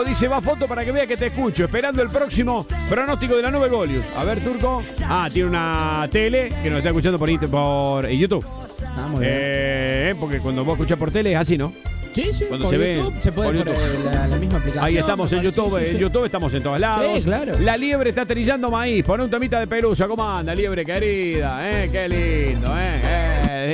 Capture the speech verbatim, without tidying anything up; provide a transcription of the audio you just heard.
Turco dice, va foto para que vea que te escucho, esperando el próximo pronóstico de la nube Golius. A ver, Turco. Ah, tiene una tele que nos está escuchando por, por YouTube. Ah, muy bien. Eh, porque cuando vos escuchás por tele es así, ¿no? Sí, sí, Cuando por se YouTube ve se puede por por YouTube. la, la misma aplicación. Ahí estamos en YouTube, sí, sí, en sí. YouTube estamos en todos lados. Sí, claro. La liebre está trillando maíz, pone un temita de Pelusa. ¿Cómo anda, liebre querida? ¿Eh? Qué lindo, ¿eh? eh.